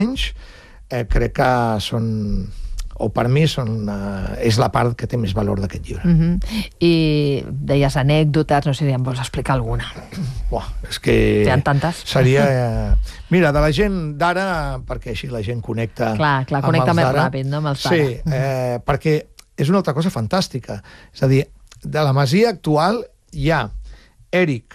anys, crec que són, o per mi és la part que té més valor d'aquest llibre. I deies anècdotes, no sé si em vols explicar alguna. És que... Hi ha tantes. Seria... Mira, de la gent d'ara, perquè així la gent connecta... Clar, connecta més ràpid, no?, amb els d'ara. Sí, perquè és una altra cosa fantàstica. És a dir, de la masia actual hi ha Eric.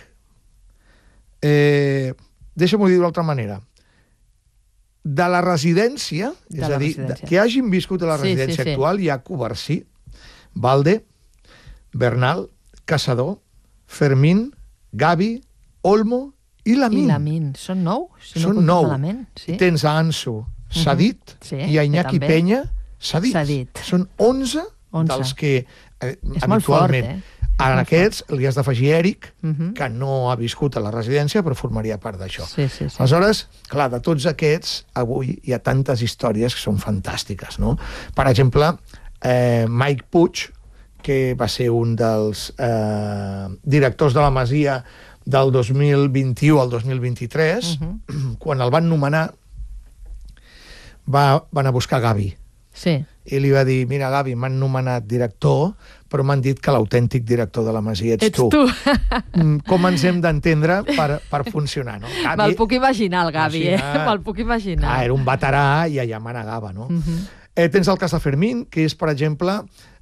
Deixa'm-ho dir d'una altra manera. De la residència, és a dir, que hagin viscut a la residència actual, hi ha Covarsí, Valde, Bernal, Caçador, Fermín, Gavi, Olmo i Lamin. I Lamin. Són 9? Són 9. Tens a Ansu, Sadit, i a Iñaki Peña, Sadit. Són 11 dels que habitualment... En aquests li has d'afegir Eric, que no ha viscut a la residència, però formaria part d'això. Aleshores, clar, de tots aquests, avui hi ha tantes històries que són fantàstiques, no? Per exemple, Mike Puig, que va ser un dels directors de la Masia del 2021 al 2023, quan el van nomenar, van a buscar Gavi. I li va dir, mira, Gavi, m'han nomenat director, però m'han dit que l'autèntic director de la Masia ets tu. Com ens hem d'entendre per funcionar, no? Me'l puc imaginar, el Gavi, me'l puc imaginar. Era un veterà i allà manegava, no? Tens el cas de Fermín, que és, per exemple,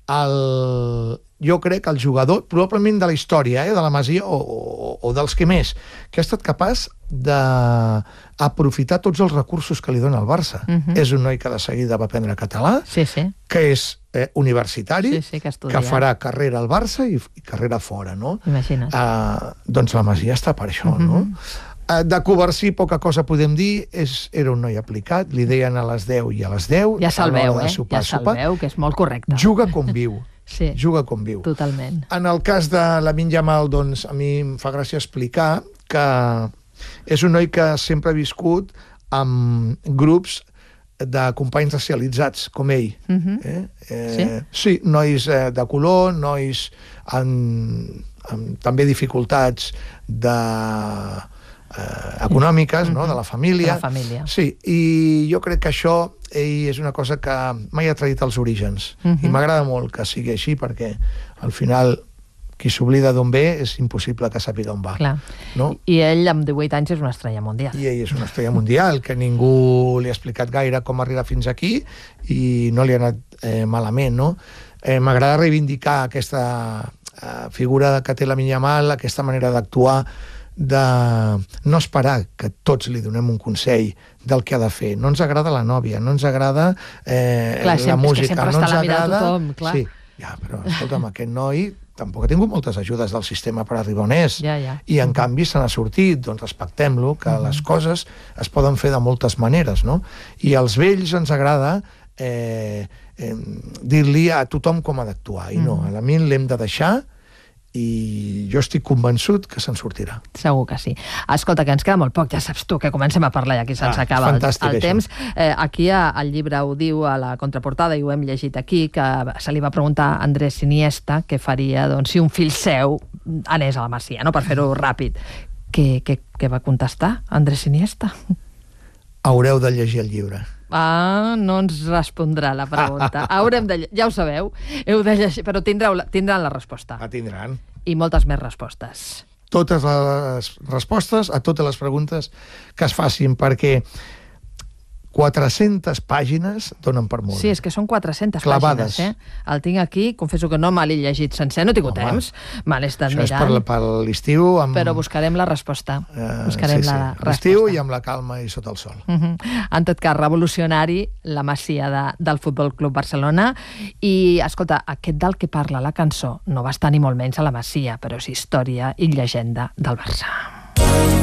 jo crec, el jugador, probablement de la història, de la Masia, o dels que més, que ha estat capaç d'aprofitar tots els recursos que li dona el Barça. És un noi que de seguida va aprendre català, que és universitari, que farà carrera al Barça i carrera fora, no? Imagina't. Doncs la Masia està per això, no? De Covarsí poca cosa podem dir, era un noi aplicat, li deien a les 10 i a les 10. Ja se'l veu, ja se'l veu, que és molt correcte. Juga com viu. Juga com viu. Totalment. En el cas de Lamine Yamal, doncs, a mi em fa gràcia explicar que és un noi que sempre ha viscut amb grups de companys racialitzats, com ell. Sí, nois de color, nois amb també dificultats econòmiques, de la família. Sí, i jo crec que això ell és una cosa que mai ha traït els orígens. I m'agrada molt que sigui així, perquè al final qui s'oblida d'on ve és impossible que sàpiga on va. I ell amb 18 anys és una estrella mundial. I ell és una estrella mundial, que ningú li ha explicat gaire com arribar fins aquí i no li ha anat malament, no? M'agrada reivindicar aquesta figura que té Lamine Yamal, aquesta manera d'actuar, de no esperar que tots li donem un consell del que ha de fer. No ens agrada la nòvia, no ens agrada la música, no ens agrada... Sí, ja, però escolta'm, aquest noi tampoc ha tingut moltes ajudes del sistema per arribar on és, i en canvi se n'ha sortit. Doncs respectem-lo, que les coses es poden fer de moltes maneres, no? I als vells ens agrada dir-li a tothom com ha d'actuar, i no, a Lamine l'hem de deixar, i jo estic convençut que se'n sortirà. Segur que sí. Escolta, que ens queda molt poc, ja saps tu, que comencem a parlar i aquí se'ns acaba el temps. Aquí el llibre ho diu a la contraportada, i ho hem llegit aquí, que se li va preguntar a Andrés Iniesta què faria si un fill seu anés a la Masia, per fer-ho ràpid. Què va contestar Andrés Iniesta? Haureu de llegir el llibre. No ens respondrà la pregunta. Ja ho sabeu, heu de llegir, però tindran la resposta. La tindran. I moltes més respostes. Totes les respostes a totes les preguntes que es facin, perquè 400 pàgines donen per molt. Sí, és que són 400 pàgines, El tinc aquí, confesso que no me l'he llegit sencer, no he tingut temps, me l'he estat mirant. Això és per l'estiu. Però buscarem la resposta. Buscarem la resposta. L'estiu i amb la calma i sota el sol. En tot cas, revolucionari, la Masia del Futbol Club Barcelona. I, escolta, aquest del que parla la cançó no va estar ni molt menys a la Masia, però és història i llegenda del Barça.